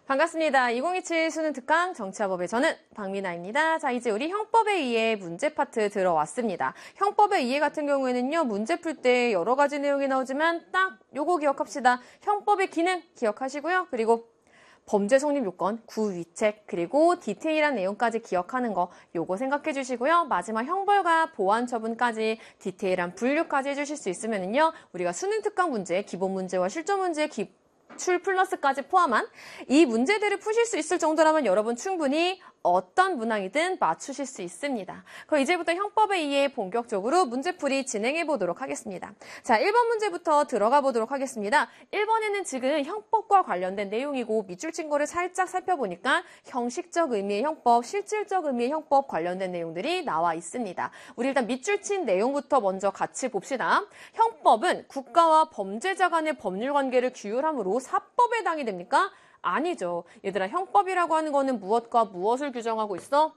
반갑습니다. 2027 수능 특강 정치화법의 저는 박미나입니다. 자, 이제 우리 형법에 의해 문제 파트 들어왔습니다. 형법에 의해 같은 경우에는요, 문제 풀 때 여러 가지 내용이 나오지만 딱 요거 기억합시다. 형법의 기능 기억하시고요. 그리고 범죄 성립 요건, 구위책, 그리고 디테일한 내용까지 기억하는 거 요거 생각해 주시고요. 마지막 형벌과 보완 처분까지 디테일한 분류까지 해주실 수 있으면요, 우리가 수능 특강 문제, 기본 문제와 실전 문제 출 플러스까지 포함한 이 문제들을 푸실 수 있을 정도라면 여러분 충분히 어떤 문항이든 맞추실 수 있습니다. 그럼 이제부터 형법에 의해 본격적으로 문제풀이 진행해 보도록 하겠습니다. 자, 1번 문제부터 들어가 보도록 하겠습니다. 1번에는 지금 형법과 관련된 내용이고 밑줄 친 거를 살짝 살펴보니까 형식적 의미의 형법, 실질적 의미의 형법 관련된 내용들이 나와 있습니다. 우리 일단 밑줄 친 내용부터 먼저 같이 봅시다. 형법은 국가와 범죄자 간의 법률 관계를 규율함으로 사법에 해당이 됩니까? 아니죠. 얘들아, 형법이라고 하는 거는 무엇과 무엇을 규정하고 있어?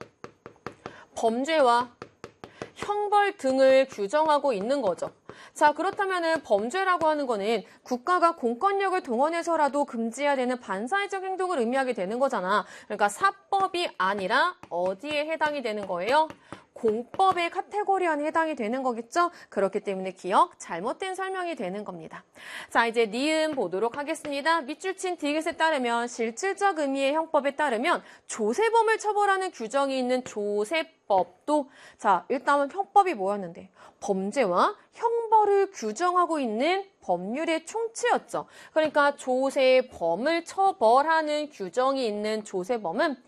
범죄와 형벌 등을 규정하고 있는 거죠. 자, 그렇다면은 범죄라고 하는 거는 국가가 공권력을 동원해서라도 금지해야 되는 반사회적 행동을 의미하게 되는 거잖아. 그러니까 사법이 아니라 어디에 해당이 되는 거예요? 공법의 카테고리 안에 해당이 되는 거겠죠? 그렇기 때문에 기억, 잘못된 설명이 되는 겁니다. 자, 이제 니은 보도록 하겠습니다. 밑줄 친 디귿에 따르면, 실질적 의미의 형법에 따르면 조세범을 처벌하는 규정이 있는 조세법도, 자, 일단은 형법이 뭐였는데? 범죄와 형벌을 규정하고 있는 법률의 총체였죠. 그러니까 조세범을 처벌하는 규정이 있는 조세범은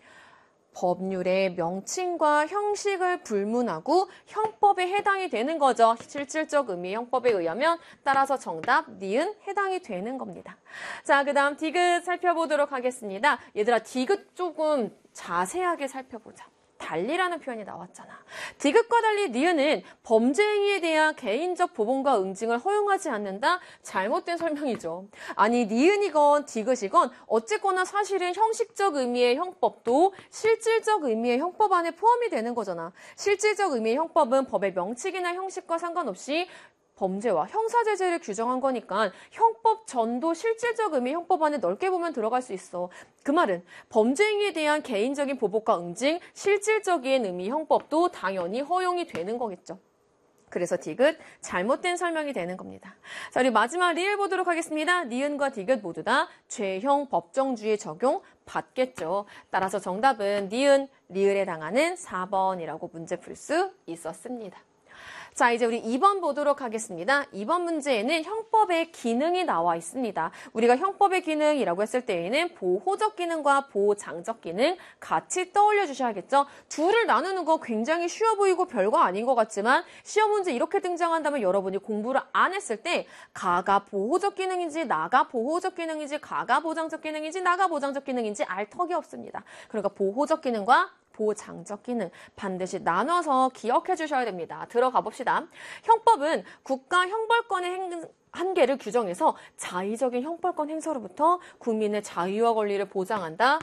법률의 명칭과 형식을 불문하고 형법에 해당이 되는 거죠. 실질적 의미의 형법에 의하면. 따라서 정답 니은 해당이 되는 겁니다. 자, 그 다음 디귿 살펴보도록 하겠습니다. 얘들아, 디귿 조금 자세하게 살펴보자. 달리라는 표현이 나왔잖아. 디귿과 달리 니은은 범죄 행위에 대한 개인적 보복과 응징을 허용하지 않는다? 잘못된 설명이죠. 아니, 니은이건 디귿이건 어쨌거나 사실은 형식적 의미의 형법도 실질적 의미의 형법 안에 포함이 되는 거잖아. 실질적 의미의 형법은 법의 명칭이나 형식과 상관없이 범죄와 형사제재를 규정한 거니까 형법 전도 실질적 의미 형법 안에 넓게 보면 들어갈 수 있어. 그 말은 범죄 행위에 대한 개인적인 보복과 응징, 실질적인 의미 형법도 당연히 허용이 되는 거겠죠. 그래서 디귿 잘못된 설명이 되는 겁니다. 자, 우리 마지막 리을 보도록 하겠습니다. 니은과 디귿 모두 다 죄형 법정주의 적용 받겠죠. 따라서 정답은 니은, 리을에 해당하는 4번이라고 문제 풀 수 있었습니다. 자, 이제 우리 2번 보도록 하겠습니다. 2번 문제에는 형법의 기능이 나와 있습니다. 우리가 형법의 기능이라고 했을 때에는 보호적 기능과 보장적 기능 같이 떠올려 주셔야겠죠. 둘을 나누는 거 굉장히 쉬워 보이고 별거 아닌 것 같지만 시험 문제 이렇게 등장한다면 여러분이 공부를 안 했을 때 가가 보호적 기능인지 나가 보호적 기능인지 가가 보장적 기능인지 나가 보장적 기능인지 알 턱이 없습니다. 그러니까 보호적 기능과 보장적 기능 반드시 나눠서 기억해 주셔야 됩니다. 들어가 봅시다. 형법은 국가 형벌권의 한계를 규정해서 자의적인 형벌권 행사로부터 국민의 자유와 권리를 보장한다.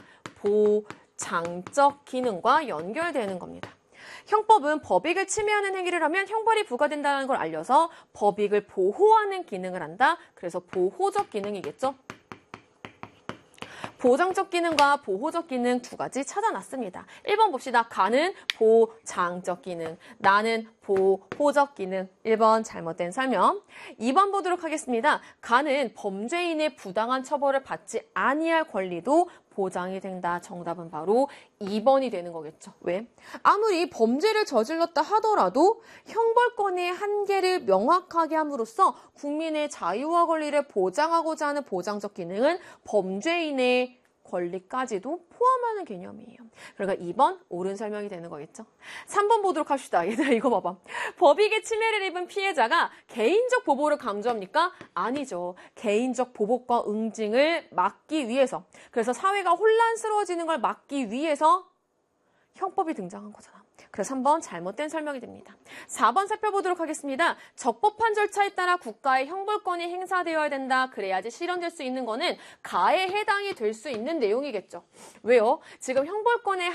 보장적 기능과 연결되는 겁니다. 형법은 법익을 침해하는 행위를 하면 형벌이 부과된다는 걸 알려서 법익을 보호하는 기능을 한다. 그래서 보호적 기능이겠죠. 보장적 기능과 보호적 기능 두 가지 찾아놨습니다. 1번 봅시다. 가는 보장적 기능, 나는 보호적 기능. 1번 잘못된 설명. 2번 보도록 하겠습니다. 가는 범죄인의 부당한 처벌을 받지 아니할 권리도 보장이 된다. 정답은 바로 2번이 되는 거겠죠. 왜? 아무리 범죄를 저질렀다 하더라도 형벌권의 한계를 명확하게 함으로써 국민의 자유와 권리를 보장하고자 하는 보장적 기능은 범죄인의 권리까지도 포함하는 개념이에요. 그러니까 2번 옳은 설명이 되는 거겠죠. 3번 보도록 합시다. 얘들아, 이거 봐봐. 법익의 침해를 입은 피해자가 개인적 보복을 강조합니까? 아니죠. 개인적 보복과 응징을 막기 위해서, 그래서 사회가 혼란스러워지는 걸 막기 위해서 형법이 등장한 거잖아. 그래서 3번 잘못된 설명이 됩니다. 4번 살펴보도록 하겠습니다. 적법한 절차에 따라 국가의 형벌권이 행사되어야 된다. 그래야지 실현될 수 있는 거는 가에 해당이 될 수 있는 내용이겠죠. 왜요? 지금 형벌권의